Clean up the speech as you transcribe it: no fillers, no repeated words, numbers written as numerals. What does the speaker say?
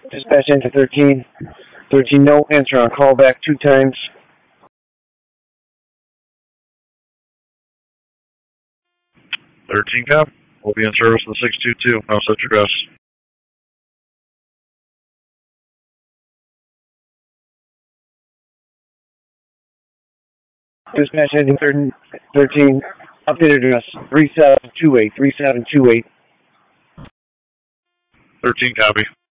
Dispatch into 13. 13, no answer on call back 2 times. 13 cop. We'll be in service with 622. I'll set your address. Dispatch ending 13. Updated address 3728. 3728. 13 copy.